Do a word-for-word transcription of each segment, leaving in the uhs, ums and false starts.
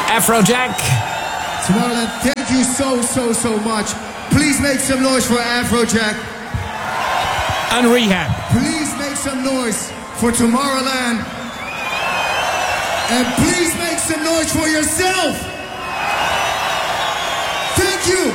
Afrojack. Tomorrowland, thank you so, so, so much. Please make some noise for Afrojack. And Rehab. Please make some noise for Tomorrowland. And please make some noise for yourself. Thank you.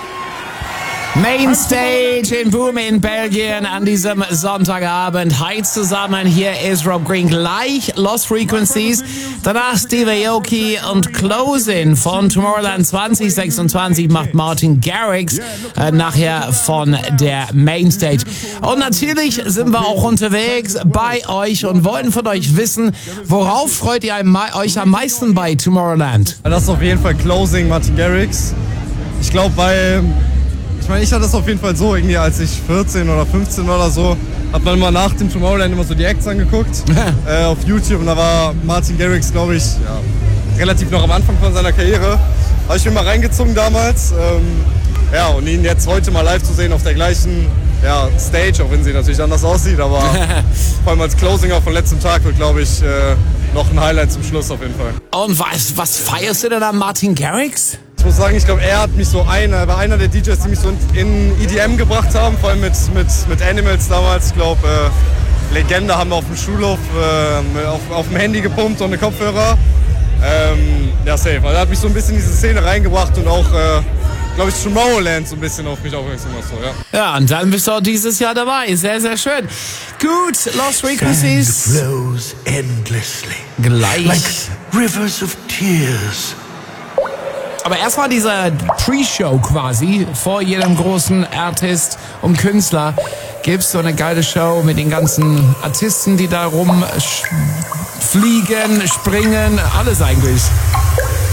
Mainstage in Boom in Belgien an diesem Sonntagabend. Hi zusammen, hier ist Rob Green. Gleich Lost Frequencies, danach Steve Aoki und Closing von Tomorrowland zwanzig sechsundzwanzig macht Martin Garrix äh, nachher von der Mainstage. Und natürlich sind wir auch unterwegs bei euch und wollen von euch wissen, worauf freut ihr euch am meisten bei Tomorrowland? Das ist auf jeden Fall Closing, Martin Garrix. Ich glaube, weil... Ich meine, ich hatte das auf jeden Fall so, irgendwie als ich vierzehn oder fünfzehn war oder so, hat man immer nach dem Tomorrowland immer so die Acts angeguckt äh, auf YouTube und da war Martin Garrix, glaube ich, ja, relativ noch am Anfang von seiner Karriere. Habe ich mir mal reingezogen damals. Ähm, ja, und ihn jetzt heute mal live zu sehen auf der gleichen ja, Stage, auch wenn sie natürlich anders aussieht, aber vor allem als Closinger von letztem Tag wird, glaube ich, äh, noch ein Highlight zum Schluss auf jeden Fall. Und was, was feierst du denn an Martin Garrix? Ich muss sagen, ich glaube, er hat mich so einer, er war einer der D Js, die mich so in E D M gebracht haben, vor allem mit, mit, mit Animals damals. Ich glaube, äh, Legende haben wir auf dem Schulhof äh, auf, auf dem Handy gepumpt und eine Kopfhörer. Ähm, ja, safe. Also er hat mich so ein bisschen in diese Szene reingebracht und auch, äh, glaube ich, Tomorrowland so ein bisschen auf mich aufmerksam gemacht. So, ja. Ja, und dann bist du auch dieses Jahr dabei. Sehr, sehr schön. Gut, Lost Frequencies. Sand flows endlessly. Gleich. Like rivers of tears. Aber erstmal diese Pre-Show quasi, vor jedem großen Artist und Künstler gibt's so eine geile Show mit den ganzen Artisten, die da rumfliegen, springen, alles eigentlich.